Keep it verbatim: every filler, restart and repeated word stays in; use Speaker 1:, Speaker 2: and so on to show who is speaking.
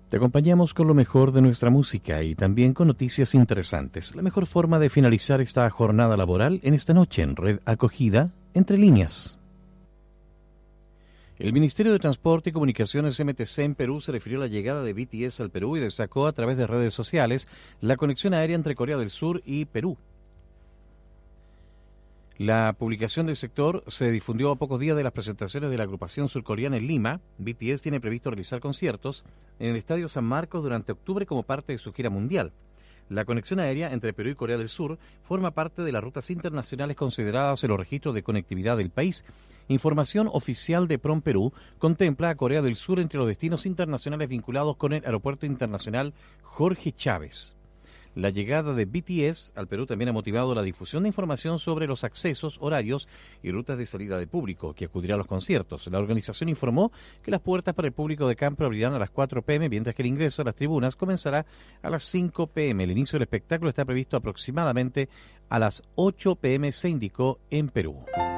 Speaker 1: Te acompañamos con lo mejor de nuestra música y también con noticias interesantes. La mejor forma de finalizar esta jornada laboral en esta noche en Red Acogida, Entre Líneas. El Ministerio de Transporte y Comunicaciones M T C en Perú se refirió a la llegada de B T S al Perú y destacó a través de redes sociales la conexión aérea entre Corea del Sur y Perú. La publicación del sector se difundió a pocos días de las presentaciones de la agrupación surcoreana en Lima. B T S tiene previsto realizar conciertos en el Estadio San Marcos durante octubre como parte de su gira mundial. La conexión aérea entre Perú y Corea del Sur forma parte de las rutas internacionales consideradas en los registros de conectividad del país. Información oficial de PROMPerú contempla a Corea del Sur entre los destinos internacionales vinculados con el Aeropuerto Internacional Jorge Chávez. La llegada de B T S al Perú también ha motivado la difusión de información sobre los accesos, horarios y rutas de salida de público que acudirá a los conciertos. La organización informó que las puertas para el público de campo abrirán a las cuatro pe eme, mientras que el ingreso a las tribunas comenzará a las cinco pe eme. El inicio del espectáculo está previsto aproximadamente a las ocho pe eme, se indicó en Perú.